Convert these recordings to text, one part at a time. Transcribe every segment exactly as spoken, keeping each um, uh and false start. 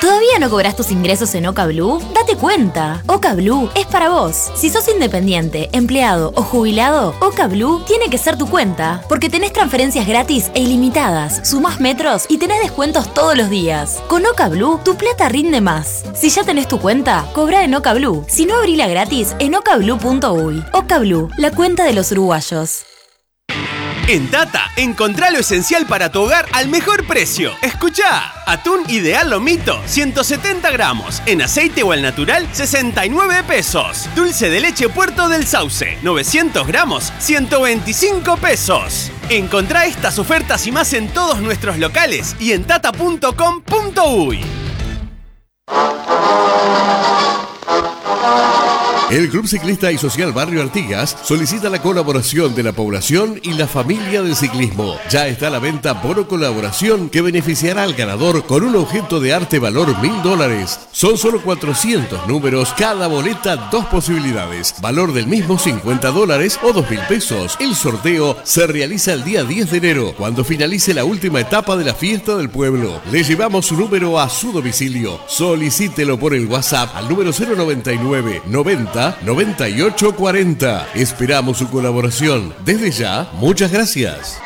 ¿Todavía no cobras tus ingresos en Oca Blue? Date cuenta. Oca Blue es para vos. Si sos independiente, empleado o jubilado, Oca Blue tiene que ser tu cuenta. Porque tenés transferencias gratis e ilimitadas, sumás metros y tenés descuentos todos los días. Con Oca Blue, tu plata rinde más. Si ya tenés tu cuenta, cobrá en Oca Blue. Si no, abrila gratis en oca blue punto uy. Oca Blue, la cuenta de los uruguayos. En Tata, encontrá lo esencial para tu hogar al mejor precio. Escuchá, atún ideal lomito, ciento setenta gramos, en aceite o al natural, sesenta y nueve pesos. Dulce de leche Puerto del Sauce, novecientos gramos, ciento veinticinco pesos. Encontrá estas ofertas y más en todos nuestros locales y en tata punto com punto uy. El Club Ciclista y Social Barrio Artigas solicita la colaboración de la población y la familia del ciclismo. Ya está a la venta bono colaboración que beneficiará al ganador con un objeto de arte valor mil dólares. Son solo cuatrocientos números, cada boleta dos posibilidades. Valor del mismo cincuenta dólares o dos mil pesos. El sorteo se realiza el día diez de enero, cuando finalice la última etapa de la fiesta del pueblo. Le llevamos su número a su domicilio. Solicítelo por el WhatsApp al número cero noventa y nueve noventa noventa y ocho cuarenta. Esperamos su colaboración. Desde ya, muchas gracias.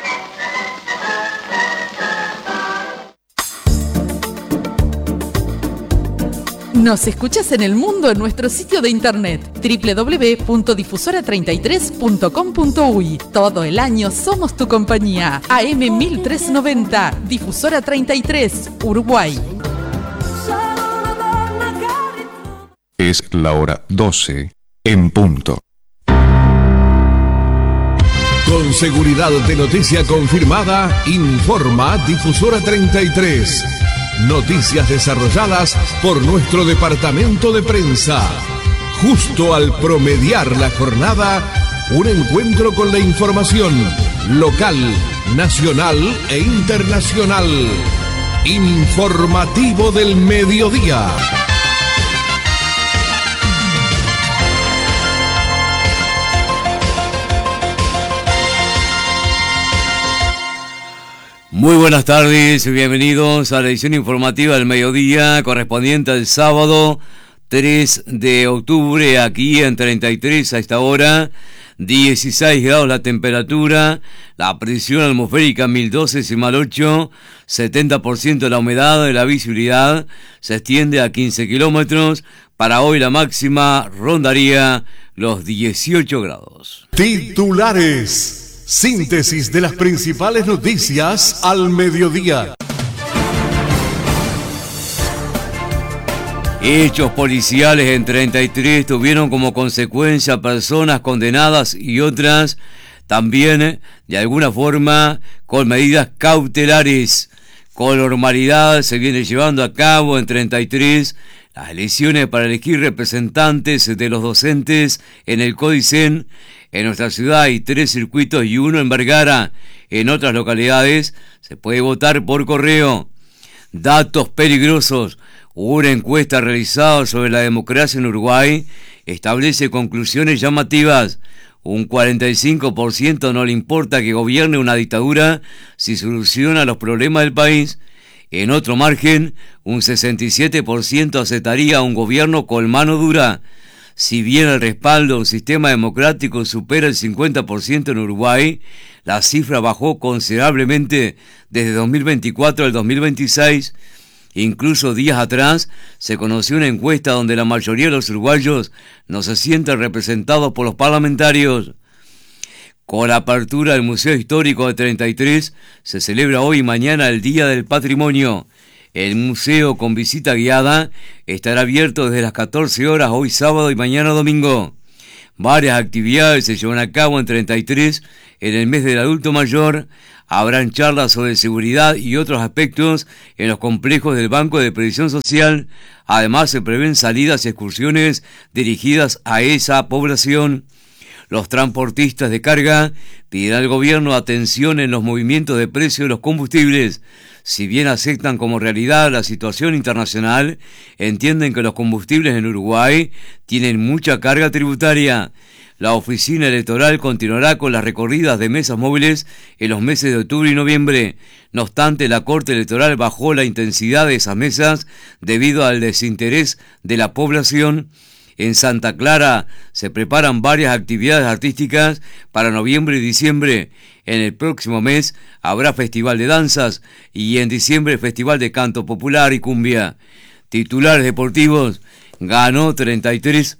Nos escuchas en el mundo en nuestro sitio de internet doble u doble u doble u punto difusora treinta y tres punto com punto uy. Todo el año somos tu compañía. A M mil trescientos noventa, Difusora treinta y tres, Uruguay. Es la hora doce en punto. Con seguridad de noticia confirmada, informa Difusora treinta y tres. Noticias desarrolladas por nuestro departamento de prensa. Justo al promediar la jornada, un encuentro con la información local, nacional e internacional. Informativo del mediodía. Muy buenas tardes y bienvenidos a la edición informativa del mediodía correspondiente al sábado tres de octubre, aquí en treinta y tres a esta hora, dieciséis grados la temperatura, la presión atmosférica mil doce decimal ocho, setenta por ciento de la humedad, de la visibilidad se extiende a quince kilómetros, para hoy la máxima rondaría los dieciocho grados. Titulares. Síntesis de las principales noticias al mediodía. Hechos policiales en treinta y tres tuvieron como consecuencia personas condenadas y otras también, de alguna forma, con medidas cautelares. Con normalidad se viene llevando a cabo en treinta y tres las elecciones para elegir representantes de los docentes en el Codicen. En nuestra ciudad hay tres circuitos y uno en Vergara. En otras localidades se puede votar por correo. Datos peligrosos. Una encuesta realizada sobre la democracia en Uruguay establece conclusiones llamativas. Un cuarenta y cinco por ciento no le importa que gobierne una dictadura si soluciona los problemas del país. En otro margen, un sesenta y siete por ciento aceptaría un gobierno con mano dura. Si bien el respaldo a un sistema democrático supera el cincuenta por ciento en Uruguay, la cifra bajó considerablemente desde dos mil veinticuatro al dos mil veintiséis. Incluso días atrás se conoció una encuesta donde la mayoría de los uruguayos no se sienten representados por los parlamentarios. Con la apertura del Museo Histórico de treinta y tres, se celebra hoy y mañana el Día del Patrimonio. El museo con visita guiada estará abierto desde las catorce horas hoy sábado y mañana domingo. Varias actividades se llevan a cabo en treinta y tres. En el mes del adulto mayor habrán charlas sobre seguridad y otros aspectos en los complejos del Banco de Previsión Social. Además se prevén salidas y excursiones dirigidas a esa población. Los transportistas de carga piden al gobierno atención en los movimientos de precio de los combustibles. Si bien aceptan como realidad la situación internacional, entienden que los combustibles en Uruguay tienen mucha carga tributaria. la oficina electoral continuará con las recorridas de mesas móviles en los meses de octubre y noviembre. No obstante, la Corte Electoral bajó la intensidad de esas mesas debido al desinterés de la población. En Santa Clara se preparan varias actividades artísticas para noviembre y diciembre. En el próximo mes habrá festival de danzas y en diciembre festival de canto popular y cumbia. Titulares deportivos: ganó treinta y tres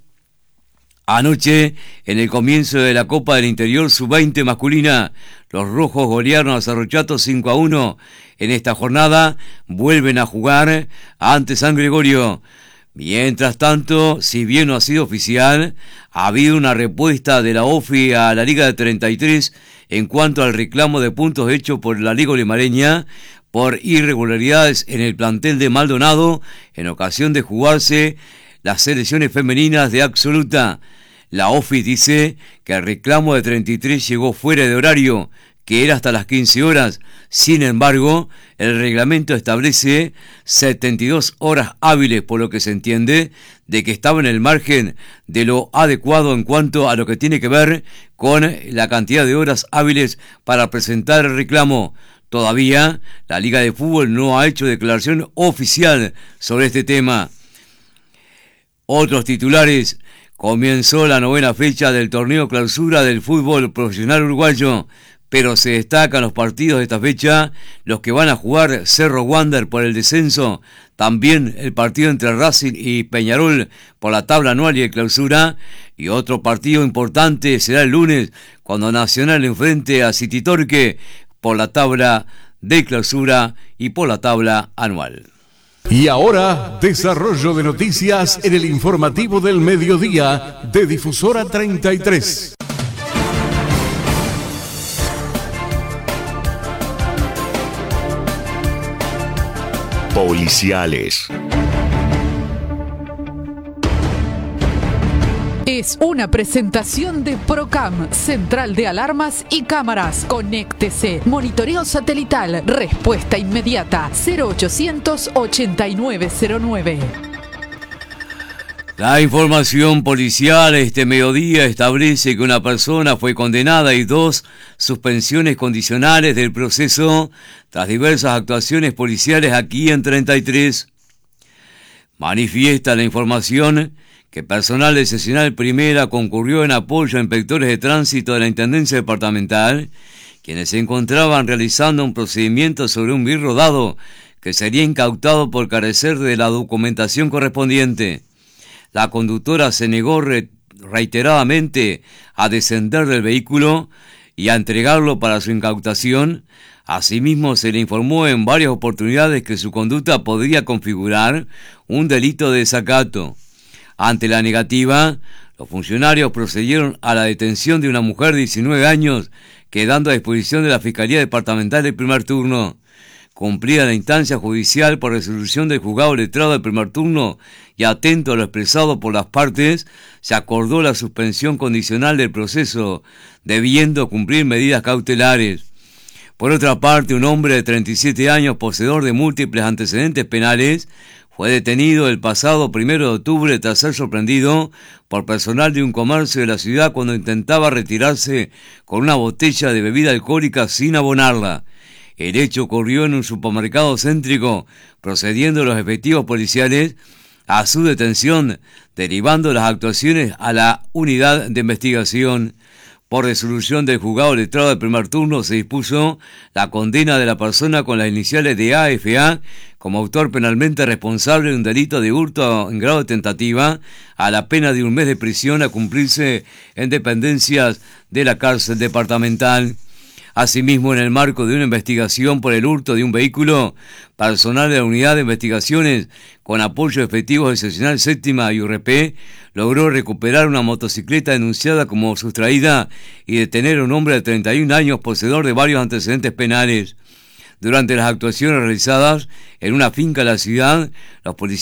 anoche en el comienzo de la Copa del Interior sub veinte masculina. Los rojos golearon a Cerro Chato cinco a uno. En esta jornada vuelven a jugar ante San Gregorio. Mientras tanto, si bien no ha sido oficial, ha habido una respuesta de la O F I a la Liga de treinta y tres en cuanto al reclamo de puntos hecho por la Liga Limareña por irregularidades en el plantel de Maldonado en ocasión de jugarse las selecciones femeninas de absoluta. La O F I dice que el reclamo de treinta y tres llegó fuera de horario, que era hasta las quince horas. Sin embargo, el reglamento establece setenta y dos horas hábiles, por lo que se entiende de que estaba en el margen de lo adecuado en cuanto a lo que tiene que ver con la cantidad de horas hábiles para presentar el reclamo. Todavía la Liga de Fútbol no ha hecho declaración oficial sobre este tema. Otros titulares: comenzó la novena fecha del torneo clausura del fútbol profesional uruguayo, pero se destacan los partidos de esta fecha, los que van a jugar Cerro Wander por el descenso, también el partido entre Racing y Peñarol por la tabla anual y el clausura, y otro partido importante será el lunes, cuando Nacional enfrente a City Torque por la tabla de clausura y por la tabla anual. Y ahora, desarrollo de noticias en el informativo del mediodía de Difusora treinta y tres. Policiales. Es una presentación de Procam, Central de Alarmas y Cámaras. Conéctese. Monitoreo satelital. Respuesta inmediata. cero ochocientos ochenta y nueve cero nueve. La información policial este mediodía establece que una persona fue condenada y dos suspensiones condicionales del proceso tras diversas actuaciones policiales aquí en treinta y tres. Manifiesta la información que personal de seccional primera concurrió en apoyo a inspectores de tránsito de la Intendencia Departamental, quienes se encontraban realizando un procedimiento sobre un bien rodado que sería incautado por carecer de la documentación correspondiente. La conductora se negó re- reiteradamente a descender del vehículo y a entregarlo para su incautación. Asimismo, se le informó en varias oportunidades que su conducta podría configurar un delito de desacato. Ante la negativa, los funcionarios procedieron a la detención de una mujer de diecinueve años, quedando a disposición de la Fiscalía Departamental del primer turno. Cumplida la instancia judicial por resolución del juzgado letrado del primer turno y atento a lo expresado por las partes, se acordó la suspensión condicional del proceso, debiendo cumplir medidas cautelares. Por otra parte, un hombre de treinta y siete años, poseedor de múltiples antecedentes penales, fue detenido el pasado primero de octubre tras ser sorprendido por personal de un comercio de la ciudad cuando intentaba retirarse con una botella de bebida alcohólica sin abonarla. El hecho ocurrió en un supermercado céntrico, procediendo los efectivos policiales a su detención, derivando las actuaciones a la unidad de investigación. Por resolución del juzgado letrado del primer turno se dispuso la condena de la persona con las iniciales de A F A como autor penalmente responsable de un delito de hurto en grado de tentativa a la pena de un mes de prisión a cumplirse en dependencias de la cárcel departamental. Asimismo, en el marco de una investigación por el hurto de un vehículo, personal de la Unidad de Investigaciones, con apoyo efectivo de Seccional Séptima y U R P, logró recuperar una motocicleta denunciada como sustraída y detener a un hombre de treinta y un años poseedor de varios antecedentes penales. Durante las actuaciones realizadas en una finca de la ciudad, los policías